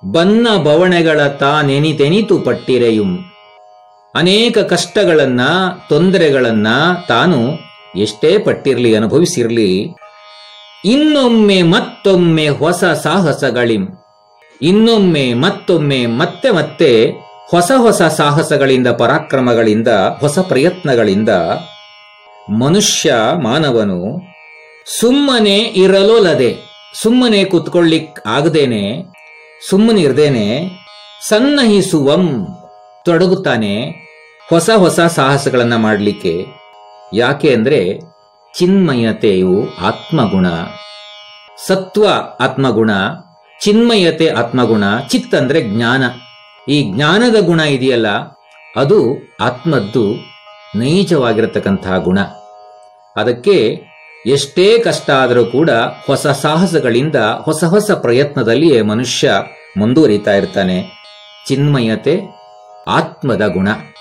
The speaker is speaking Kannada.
ಬನ್ನ ಬವಣೆಗಳ ತಾನೆನಿತೆನಿತು ಪಟ್ಟಿರೆಯುಂ. ಅನೇಕ ಕಷ್ಟಗಳನ್ನ, ತೊಂದರೆಗಳನ್ನ ತಾನು ಎಷ್ಟೇ ಪಟ್ಟಿರ್ಲಿ, ಅನುಭವಿಸಿರ್ಲಿ, ಇನ್ನೊಮ್ಮೆ ಮತ್ತೊಮ್ಮೆ ಹೊಸ ಸಾಹಸಗಳಿಂ, ಇನ್ನೊಮ್ಮೆ ಮತ್ತೊಮ್ಮೆ ಮತ್ತೆ ಮತ್ತೆ ಹೊಸ ಹೊಸ ಸಾಹಸಗಳಿಂದ, ಪರಾಕ್ರಮಗಳಿಂದ, ಹೊಸ ಪ್ರಯತ್ನಗಳಿಂದ ಮನುಷ್ಯ ಮಾನವನು ಸುಮ್ಮನೆ ಇರಲೋಲದೆ, ಸುಮ್ಮನೆ ಕುತ್ಕೊಳ್ಳಿಕ್ ಆಗದೇನೆ, ಸುಮ್ಮನೆ ಇರ್ದೇನೆ ಸನ್ನಹಿಸುವಂ, ತೊಡಗುತ್ತಾನೆ ಹೊಸ ಹೊಸ ಸಾಹಸಗಳನ್ನ ಮಾಡಲಿಕ್ಕೆ. ಯಾಕೆ ಅಂದ್ರೆ ಚಿನ್ಮಯತೆಯು ಆತ್ಮಗುಣ, ಸತ್ವ ಆತ್ಮಗುಣ, ಚಿನ್ಮಯತೆ ಆತ್ಮಗುಣ. ಚಿತ್ ಅಂದ್ರೆ ಜ್ಞಾನ. ಈ ಜ್ಞಾನದ ಗುಣ ಇದೆಯಲ್ಲ, ಅದು ಆತ್ಮದ್ದು ನೈಜವಾಗಿರತಕ್ಕಂತಹ ಗುಣ. ಅದಕ್ಕೆ ಎಷ್ಟೇ ಕಷ್ಟ ಆದರೂ ಕೂಡ ಹೊಸ ಸಾಹಸಗಳಿಂದ, ಹೊಸ ಹೊಸ ಪ್ರಯತ್ನದಲ್ಲಿಯೇ ಮನುಷ್ಯ ಮುಂದುವರಿತಾ ಇರ್ತಾನೆ. ಚಿನ್ಮಯತೆ ಆತ್ಮದ ಗುಣ.